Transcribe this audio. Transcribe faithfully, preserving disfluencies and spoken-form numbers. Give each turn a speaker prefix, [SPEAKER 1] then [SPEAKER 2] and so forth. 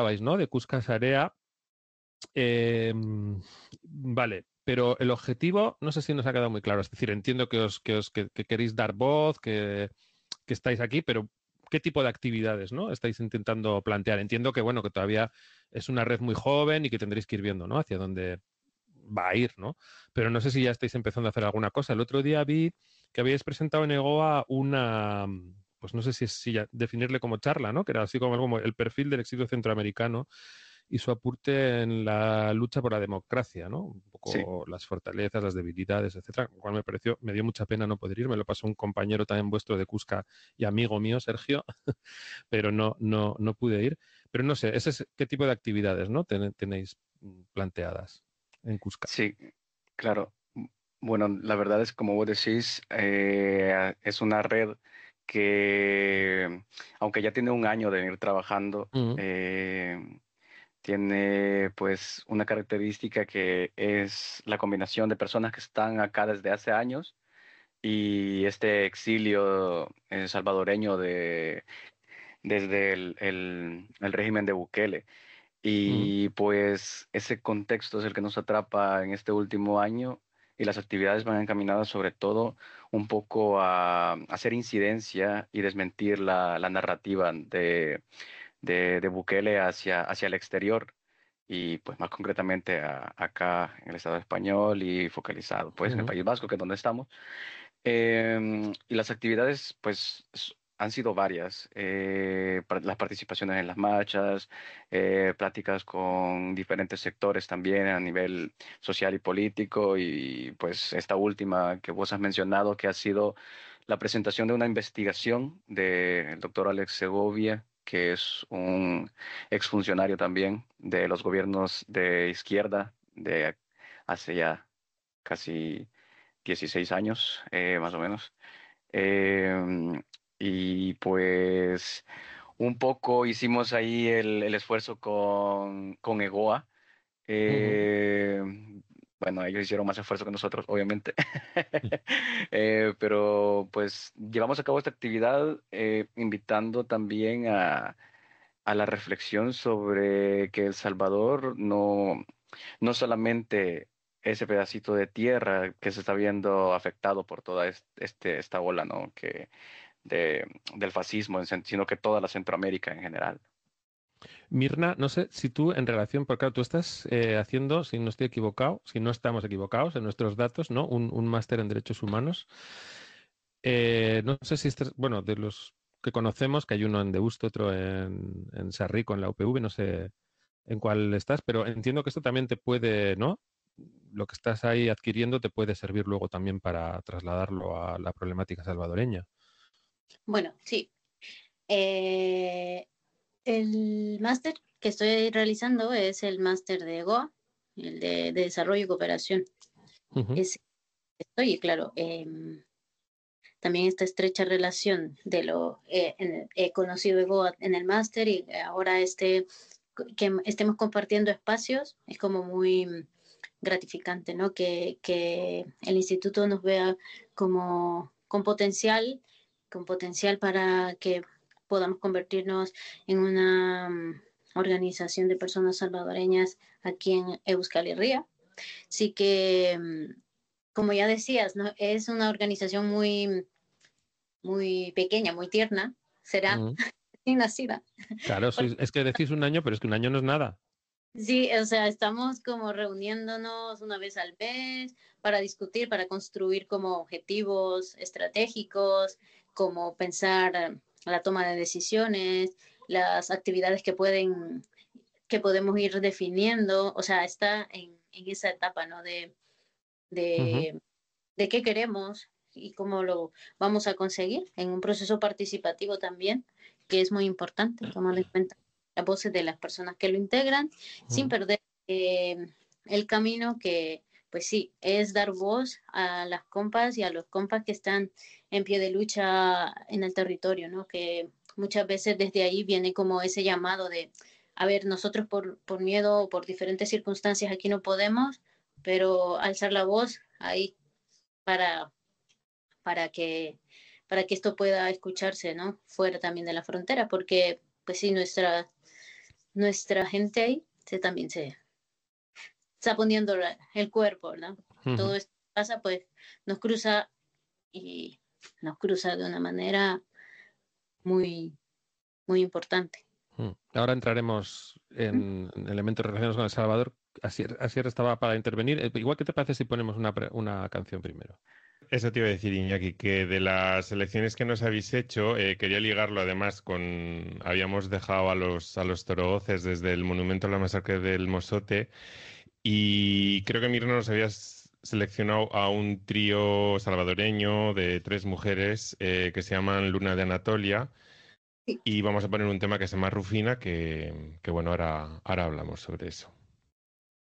[SPEAKER 1] hablabais, ¿no? De Cuscas Area. Eh, vale, pero el objetivo no sé si nos ha quedado muy claro. Es decir, entiendo que os, que os que, que queréis dar voz, que, que estáis aquí, pero ¿qué tipo de actividades, ¿no? estáis intentando plantear? Entiendo que, bueno, que todavía es una red muy joven y que tendréis que ir viendo, ¿no? Hacia dónde va a ir, ¿no? Pero no sé si ya estáis empezando a hacer alguna cosa. El otro día vi que habíais presentado en EGOA una, pues no sé si es si ya definirle como charla, ¿no? Que era así como, como el perfil del exilio centroamericano y su aporte en la lucha por la democracia, ¿no? Un
[SPEAKER 2] Sí.
[SPEAKER 1] poco las fortalezas, las debilidades, etcétera. Lo cual me pareció, me dio mucha pena no poder ir. Me lo pasó un compañero también vuestro de Cusca y amigo mío, Sergio, pero no, no, no pude ir. Pero no sé, ese es qué tipo de actividades, ¿no? Ten, tenéis planteadas en Cusca.
[SPEAKER 2] Sí, claro. Bueno, la verdad es como vos decís, eh, es una red que, aunque ya tiene un año de venir trabajando,
[SPEAKER 1] Mm,
[SPEAKER 2] eh, tiene pues una característica que es la combinación de personas que están acá desde hace años y este exilio eh, salvadoreño de, desde el, el el régimen de Bukele.
[SPEAKER 1] mm,
[SPEAKER 2] Y pues ese contexto es el que nos atrapa en este último año y las actividades van encaminadas sobre todo un poco a hacer incidencia y desmentir la, la narrativa de, de, de Bukele hacia, hacia el exterior y pues más concretamente a- acá en el Estado español y focalizado pues en el
[SPEAKER 1] mm,
[SPEAKER 2] País Vasco, que es donde estamos. Eh, y las actividades, pues, s- han sido varias. Eh, par- las participaciones en las marchas, eh, pláticas con diferentes sectores también a nivel social y político, y pues esta última que vos has mencionado, que ha sido la presentación de una investigación del doctor Alex Segovia, que es un exfuncionario también de los gobiernos de izquierda de hace ya casi dieciséis años, eh, más o menos. Eh, y pues un poco hicimos ahí el, el esfuerzo con, con EGOA.
[SPEAKER 1] mm.
[SPEAKER 2] Eh, bueno, ellos hicieron más esfuerzo que nosotros, obviamente. Eh, pero pues llevamos a cabo esta actividad eh, invitando también a, a la reflexión sobre que El Salvador no no solamente ese pedacito de tierra que se está viendo afectado por toda es- este, esta ola, ¿no? Que de, del fascismo, en sen- sino que toda la Centroamérica en general.
[SPEAKER 1] Mirna, no sé si tú en relación, porque claro, tú estás eh, haciendo, si no estoy equivocado, si no estamos equivocados en nuestros datos, ¿no? Un, un máster en Derechos Humanos. Eh, no sé si estás, bueno, de los que conocemos, que hay uno en Deusto, otro en, en Sarrico, en la U P V, no sé en cuál estás, pero entiendo que esto también te puede, ¿no? Lo que estás ahí adquiriendo te puede servir luego también para trasladarlo a la problemática salvadoreña.
[SPEAKER 3] Bueno, sí. Eh, el máster que estoy realizando es el máster de EGOA, el de, de Desarrollo y Cooperación.
[SPEAKER 1] Ujú,
[SPEAKER 3] Es, estoy, claro, eh, también esta estrecha relación de lo eh, en, he conocido EGOA en el máster y ahora este que estemos compartiendo espacios es como muy gratificante, ¿no? Que, que el instituto nos vea como con potencial, con potencial para que podamos convertirnos en una um, organización de personas salvadoreñas aquí en Euskal Herria. Así que, um, como ya decías, ¿no? Es una organización muy, muy pequeña, muy tierna, será
[SPEAKER 1] ujú.
[SPEAKER 3] recién nacida.
[SPEAKER 1] Claro, sois- es que decís un año, pero es que un año no es nada.
[SPEAKER 3] Sí, o sea, estamos como reuniéndonos una vez al mes para discutir, para construir como objetivos estratégicos, como pensar eh, la toma de decisiones, las actividades que pueden, que podemos ir definiendo. O sea, está en, en esa etapa, ¿no? De,
[SPEAKER 1] Ujú,
[SPEAKER 3] de, de qué queremos y cómo lo vamos a conseguir en un proceso participativo también, que es muy importante, tomando en cuenta las voces de las personas que lo integran, sin
[SPEAKER 1] ujú.
[SPEAKER 3] perder eh, el camino que, pues sí, es dar voz a las compas y a los compas que están en pie de lucha en el territorio, ¿no? Que muchas veces desde ahí viene como ese llamado de, a ver, nosotros por, por miedo o por diferentes circunstancias aquí no podemos, pero alzar la voz ahí para, para que para que esto pueda escucharse, ¿no? Fuera también de la frontera, porque pues sí, nuestra, nuestra gente ahí se, también se está poniendo la, el cuerpo, ¿verdad? Uh-huh. Todo esto pasa, pues nos cruza y nos cruza de una manera muy, muy importante.
[SPEAKER 1] Ahora entraremos en ¿Mm? elementos relacionados con El Salvador. Asier, Asier estaba para intervenir. Igual, ¿qué te parece si ponemos una, una canción primero?
[SPEAKER 4] Eso te iba a decir, Iñaki, que de las selecciones que nos habéis hecho, eh, quería ligarlo además con... Habíamos dejado a los, a los torogoces desde el Monumento a la Masacre del Mosote y creo que Mirna nos habías seleccionado a un trío salvadoreño de tres mujeres eh, que se llaman Luna de Anatolia. Y vamos a poner un tema que se llama Rufina, que, que bueno, ahora, ahora hablamos sobre eso.